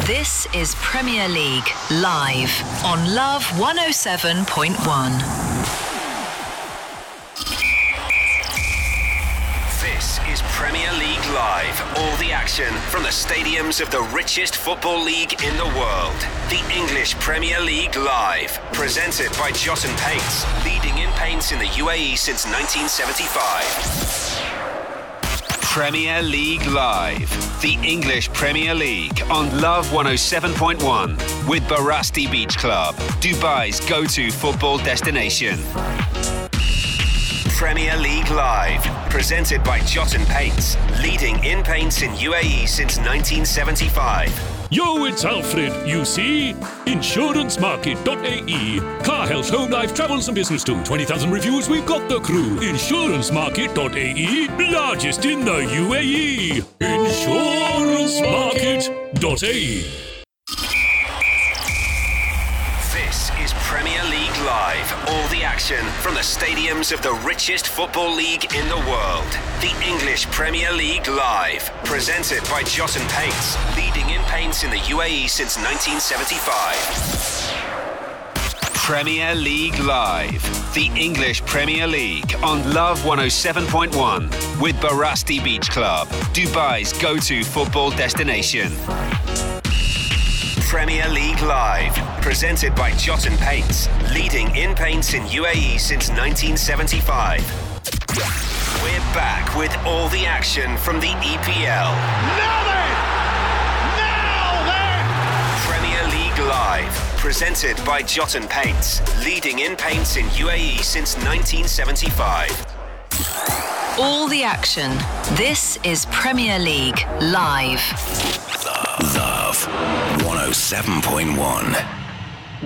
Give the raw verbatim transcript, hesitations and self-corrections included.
This is Premier League live on Love one oh seven point one. This is Premier League Live. All the action from the stadiums of the richest football league in the world. The English Premier League Live. Presented by Jotton Paints, leading in paints in the U A E since nineteen seventy-five. Premier League Live. The English Premier League on Love one oh seven point one with Barasti Beach Club, Dubai's go-to football destination. Premier League Live, presented by Jotton Paints, leading in paints in U A E since nineteen seventy-five. Yo, it's Alfred, you see. Insurance Market dot A E. Car, health, home life, travels and business too. twenty thousand reviews, we've got the crew. Insurance Market dot A E, largest in the U A E. Insurance Market dot A E. This is Premier League Live. All the action from the stadiums of the richest football league in the world. The English Premier League Live. Presented by Jotton Paints, leading in paints in the U A E since nineteen seventy-five. Premier League Live. The English Premier League on Love one oh seven point one with Barasti Beach Club, Dubai's go-to football destination. Premier League Live, presented by Jotton Paints, leading in paints in U A E since nineteen seventy-five. We're back with all the action from the E P L. Now then! Now then! Premier League Live, presented by Jotton Paints, leading in paints in U A E since nineteen seventy-five. All the action. This is Premier League live. Love one oh seven point one.